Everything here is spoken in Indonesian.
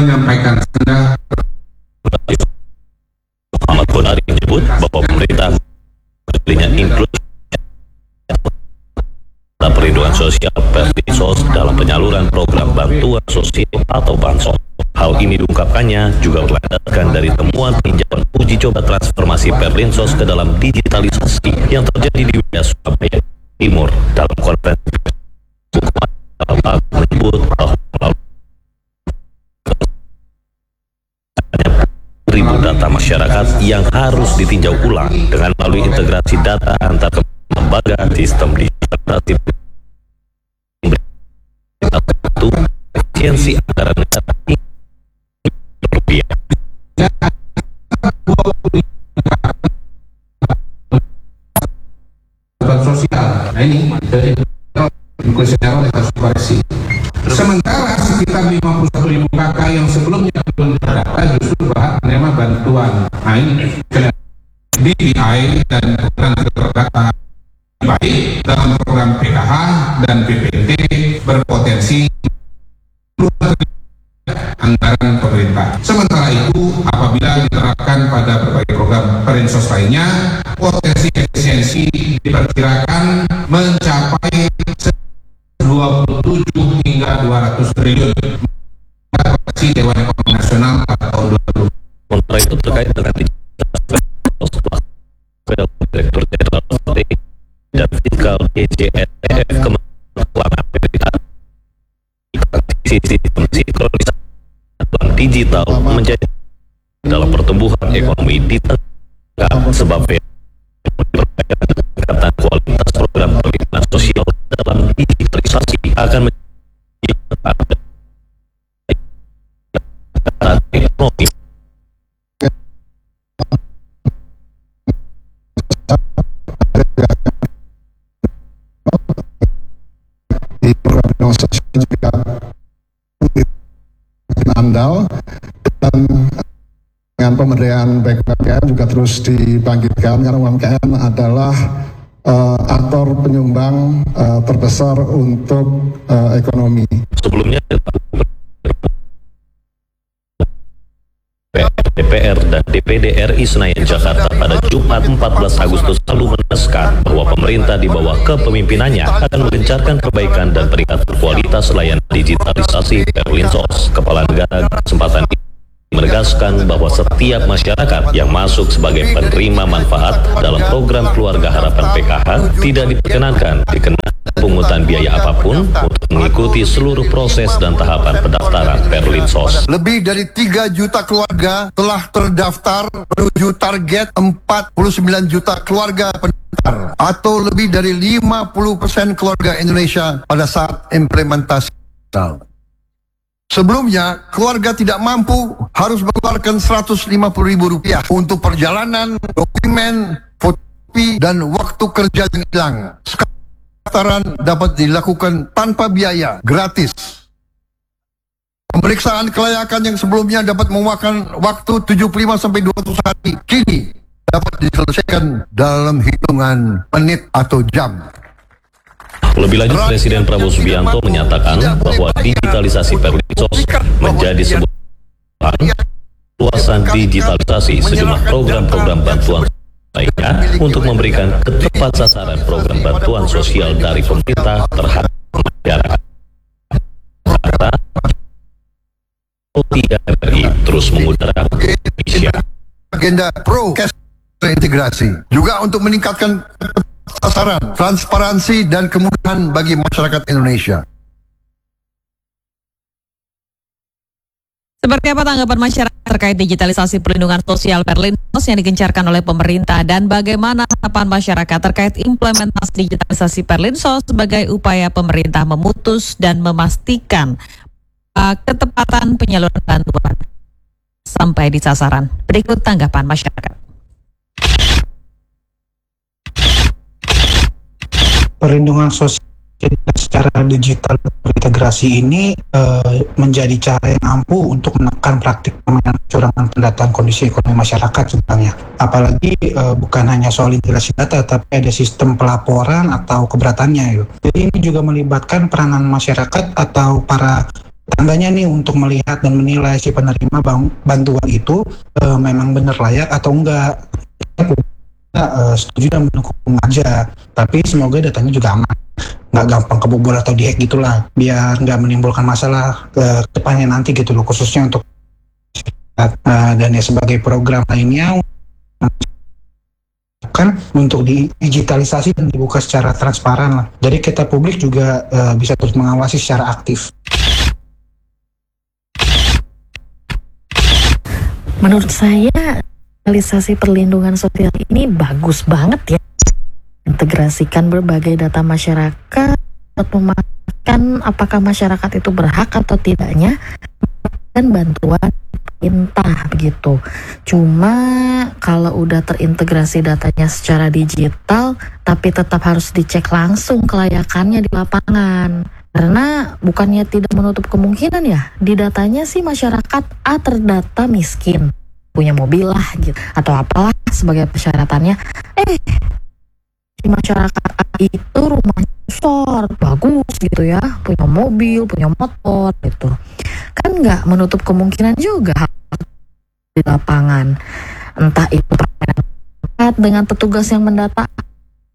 menyampaikan Anda. Muhammad Bonari menyebut bahwa pemerintah berinya inklusif perlindungan sosial Perlinsos dalam penyaluran program bantuan sosial atau bansos. Hal ini diungkapkannya juga berlandaskan dari temuan peninjauan uji coba transformasi Perlinsos ke dalam digitalisasi yang terjadi di wilayah Surabaya Timur. Dalam konferensi menyebut bahwa ribu data masyarakat yang harus ditinjau ulang dengan melalui integrasi data antar lembaga sistem digitalisasi itu efisiensi anggaran negara rupiah. Sosial, nah ini dari inklusinya harus koreksi. Sementara sekitar 51.000 KK yang sebelumnya belum terdata justru berhak menerima bantuan. Nah ini DBI dan program terdata baik dalam program PKH dan PPT berpotensi anggaran pemerintah. Sementara itu, apabila diterapkan pada berbagai program Perlinsos lainnya, potensi efisiensi diperkirakan mencapai 27 hingga 200 triliun. Proyeksi Dewan Ekonomi Nasional pada tahun 2020. Sementara itu terkait dengan Direktur Jenderal dan Fiskal DJSF Kementerian Keuangan PPK sistem sinkronisasi bank digital menjadi dalam pertumbuhan ekonomi di tengah sebab peningkatan kualitas program perlindungan sosial dalam digitalisasi akan menjadi ekonomi. Di program sosial juga andal dan dengan pemberdayaan UMKM juga terus dibangkitkan karena UMKM adalah aktor penyumbang terbesar untuk ekonomi. Sebelumnya DPR dan DPD RI Senayan Jakarta pada Jumat 14 Agustus lalu menegaskan bahwa pemerintah di bawah kepemimpinannya akan menggencarkan perbaikan dan peningkatan kualitas layanan digitalisasi Perlinsos. Kepala Negara kesempatan ini menegaskan bahwa setiap masyarakat yang masuk sebagai penerima manfaat dalam program Keluarga Harapan PKH tidak diperkenankan dikenakan pungutan biaya apapun untuk mengikuti seluruh proses dan tahapan pendaftaran Perlinsos. Lebih dari 3 juta keluarga telah terdaftar menuju target 49 juta keluarga pendaftar atau lebih dari 50% keluarga Indonesia pada saat implementasi. Sebelumnya, keluarga tidak mampu harus mengeluarkan Rp150.000 untuk perjalanan, dokumen, fotokopi, dan waktu kerja yang hilang. Pendaftaran dapat dilakukan tanpa biaya, gratis. Pemeriksaan kelayakan yang sebelumnya dapat memakan waktu 75-200 hari, kini dapat diselesaikan dalam hitungan menit atau jam. Lebih lanjut, Presiden Prabowo Subianto menyatakan bahwa digitalisasi Perlinsos menjadi sebuah luasan digitalisasi sejumlah program-program bantuan lainnya untuk memberikan tepat sasaran program bantuan sosial dari pemerintah terhadap masyarakat. Kata OTRI terus mengudara Indonesia. Agenda pro integrasi juga untuk meningkatkan sasaran, transparansi, dan kemudahan bagi masyarakat Indonesia. Seperti apa tanggapan masyarakat terkait digitalisasi perlindungan sosial Perlinsos yang digencarkan oleh pemerintah dan bagaimana harapan masyarakat terkait implementasi digitalisasi Perlinsos sebagai upaya pemerintah memutus dan memastikan ketepatan penyaluran bantuan sampai di sasaran. Berikut tanggapan masyarakat. Perlindungan sosial secara digital terintegrasi ini menjadi cara yang ampuh untuk menekan praktik permainan kecurangan pendataan kondisi ekonomi masyarakat sebenarnya. Apalagi bukan hanya soal integrasi data, tapi ada sistem pelaporan atau keberatannya. Jadi ini juga melibatkan peranan masyarakat atau para Tangganya nih untuk melihat dan menilai si penerima bantuan itu memang benar layak atau enggak. Setuju dan mendukung aja, tapi semoga datanya juga aman, nggak gampang kebobol atau dihack gitulah, biar nggak menimbulkan masalah ke depannya nanti gitu loh, khususnya untuk dan ya sebagai program lainnya kan untuk digitalisasi dan dibuka secara transparan lah. Jadi kita publik juga bisa terus mengawasi secara aktif. Menurut saya digitalisasi perlindungan sosial ini bagus banget ya. Integrasikan berbagai data masyarakat untuk memastikan apakah masyarakat itu berhak atau tidaknya dan bantuan pemerintah begitu. Cuma kalau udah terintegrasi datanya secara digital, tapi tetap harus dicek langsung kelayakannya di lapangan. Karena bukannya tidak menutup kemungkinan ya, di datanya sih masyarakat A terdata miskin, punya mobil lah gitu, atau apalah sebagai persyaratannya. Si masyarakat A itu rumahnya besar, bagus gitu ya, punya mobil, punya motor gitu. Kan nggak menutup kemungkinan juga di lapangan. Entah itu dengan petugas yang mendata